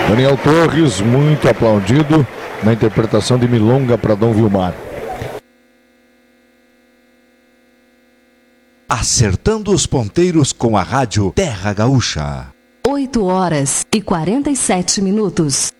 Daniel Torres, muito aplaudido na interpretação de Milonga para Dom Vilmar. Acertando os ponteiros com a rádio Terra Gaúcha. 8 horas e 47 minutos.